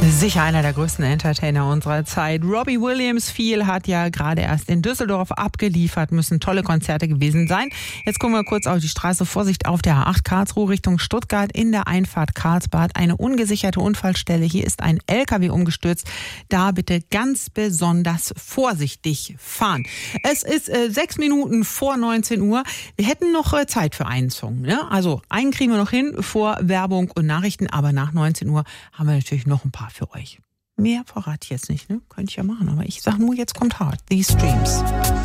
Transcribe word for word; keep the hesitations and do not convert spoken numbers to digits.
Sicher einer der größten Entertainer unserer Zeit. Robbie Williams viel hat ja gerade erst in Düsseldorf abgeliefert, müssen tolle Konzerte gewesen sein. Jetzt gucken wir kurz auf die Straße. Vorsicht auf der A acht Karlsruhe Richtung Stuttgart in der Einfahrt Karlsbad. Eine ungesicherte Unfallstelle. Hier ist ein L K W umgestürzt. Da bitte ganz besonders vorsichtig fahren. Es ist äh, sechs Minuten vor neunzehn Uhr. Wir hätten noch äh, Zeit für einen Song. Ne? Also einen kriegen wir noch hin vor Werbung und Nachrichten. Aber nach neunzehn Uhr haben wir natürlich noch ein paar für euch. Mehr verrate ich jetzt nicht, ne? Könnte ich ja machen, aber ich sage nur, jetzt kommt hart. These Dreams.